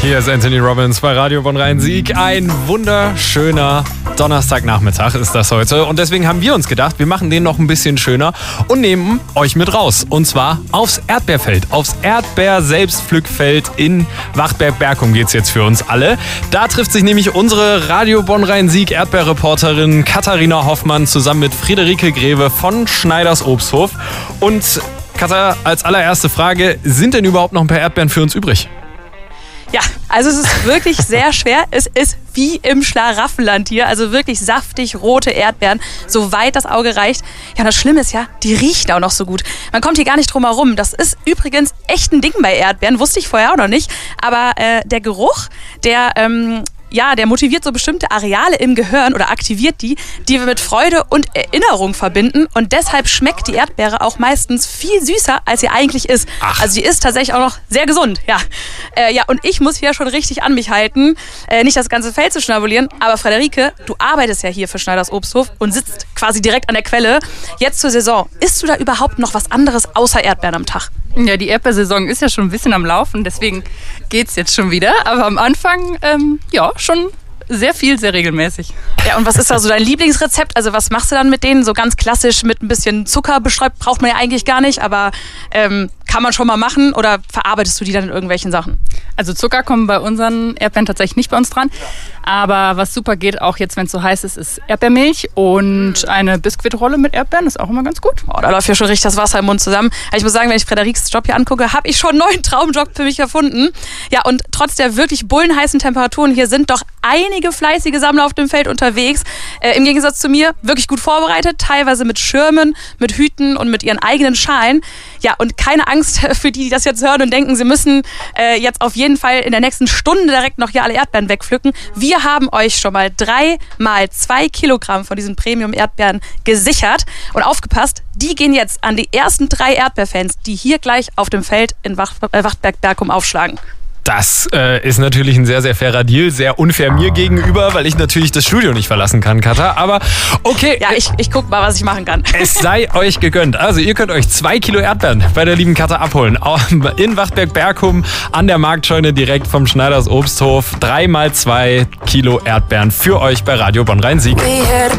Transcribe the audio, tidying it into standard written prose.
Hier ist Anthony Robbins bei Radio Bonn-Rhein-Sieg. Ein wunderschöner Donnerstagnachmittag ist das heute. Und deswegen haben wir uns gedacht, wir machen den noch ein bisschen schöner und nehmen euch mit raus. Und zwar aufs Erdbeerfeld, aufs Erdbeer-Selbstpflückfeld in Wachtberg-Berkum geht's jetzt für uns alle. Da trifft sich nämlich unsere Radio Bonn-Rhein-Sieg Erdbeerreporterin Katharina Hoffmann zusammen mit Friederike Greve von Schneiders Obsthof. Und Katha, als allererste Frage, sind denn überhaupt noch ein paar Erdbeeren für uns übrig? Ja, also es ist wirklich sehr schwer. Es ist wie im Schlaraffenland hier, also wirklich saftig rote Erdbeeren, soweit das Auge reicht. Ja, und das Schlimme ist ja, die riechen auch noch so gut. Man kommt hier gar nicht drum herum. Das ist übrigens echt ein Ding bei Erdbeeren, wusste ich vorher auch noch nicht. Aber der Geruch, der motiviert so bestimmte Areale im Gehirn oder aktiviert die wir mit Freude und Erinnerung verbinden. Und deshalb schmeckt die Erdbeere auch meistens viel süßer, als sie eigentlich ist. Ach. Also die ist tatsächlich auch noch sehr gesund. Ja, und ich muss hier schon richtig an mich halten, nicht das ganze Feld zu schnabulieren. Aber Friederike, du arbeitest ja hier für Schneiders Obsthof und sitzt quasi direkt an der Quelle. Jetzt zur Saison. Isst du da überhaupt noch was anderes außer Erdbeeren am Tag? Ja, die Erdbeersaison ist ja schon ein bisschen am Laufen, deswegen geht's jetzt schon wieder. Aber am Anfang, schon sehr viel, sehr regelmäßig. Ja, und was ist da so dein Lieblingsrezept? Also was machst du dann mit denen? So ganz klassisch mit ein bisschen Zucker bestäubt, braucht man ja eigentlich gar nicht, aber kann man schon mal machen oder verarbeitest du die dann in irgendwelchen Sachen? Also Zucker kommen bei unseren Erdbeeren tatsächlich nicht bei uns dran. Aber was super geht, auch jetzt, wenn es so heiß ist Erdbeermilch und eine Biskuitrolle mit Erdbeeren, ist auch immer ganz gut. Oh, da läuft ja schon richtig das Wasser im Mund zusammen. Ich muss sagen, wenn ich Friederikes Job hier angucke, habe ich schon einen neuen Traumjob für mich erfunden. Ja, und trotz der wirklich bullenheißen Temperaturen hier sind doch einige fleißige Sammler auf dem Feld unterwegs. Im Gegensatz zu mir wirklich gut vorbereitet, teilweise mit Schirmen, mit Hüten und mit ihren eigenen Schalen. Ja, und keine Angst für die das jetzt hören und denken, sie müssen jetzt auf jeden Fall in der nächsten Stunde direkt noch hier alle Erdbeeren wegpflücken. Wir haben euch schon mal 3 mal 2 Kilogramm von diesen Premium-Erdbeeren gesichert. Und aufgepasst, die gehen jetzt an die ersten 3 Erdbeerfans, die hier gleich auf dem Feld in Wachtberg-Berkum aufschlagen. Das ist natürlich ein sehr, sehr fairer Deal. Sehr unfair mir gegenüber, weil ich natürlich das Studio nicht verlassen kann, Katha. Aber okay. Ja, ich guck mal, was ich machen kann. Es sei euch gegönnt. Also ihr könnt euch 2 Kilo Erdbeeren bei der lieben Katha abholen. In Wachtberg-Berkum an der Marktscheune direkt vom Schneiders Obsthof. 3 mal 2 Kilo Erdbeeren für euch bei Radio Bonn-Rhein-Sieg.